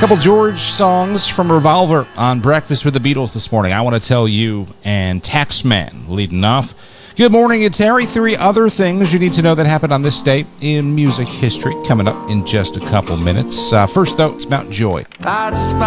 Couple George songs from Revolver on Breakfast with the Beatles this morning. I Want to Tell You and Taxman leading off. Good morning, it's Harry. 3 other things you need to know that happened on this day in music history coming up in just a couple minutes. First, though, it's Mount Joy.